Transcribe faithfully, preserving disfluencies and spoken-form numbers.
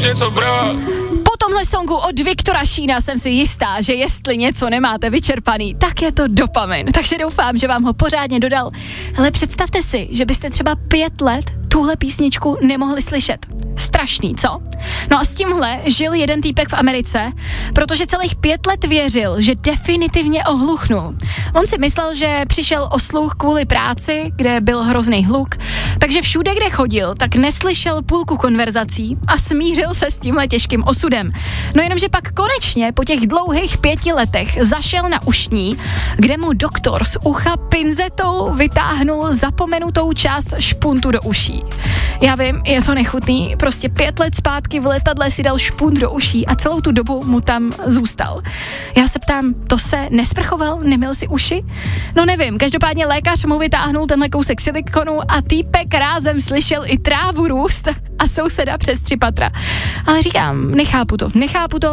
něco brát. Po tomhle songu od Viktora Šína jsem si jistá, že jestli něco nemáte vyčerpaný, tak je to dopamin. Takže doufám, že vám ho pořádně dodal. Ale představte si, že byste třeba pět let tuhle písničku nemohli slyšet. Strašný, co? No a s tímhle žil jeden týpek v Americe, protože celých pět let věřil, že definitivně ohluchnul. On si myslel, že přišel o sluch kvůli práci, kde byl hrozný hluk, takže všude, kde chodil, tak neslyšel půlku konverzací a smířil se s tímhle těžkým osudem. No jenomže pak konečně po těch dlouhých pěti letech zašel na ušní, kde mu doktor z ucha pinzetou vytáhnul zapomenutou část špuntu do uší. Já vím, je to nechutný, prostě pět let zpátky v letadle si dal špunt do uší a celou tu dobu mu tam zůstal. Já se ptám, to se nesprchoval, nemyl si uši? No nevím, každopádně lékař mu vytáhnul tenhle kousek silikonu a týpek rázem slyšel i trávu růst a souseda přes tři patra. Ale říkám, nechápu to, nechápu to,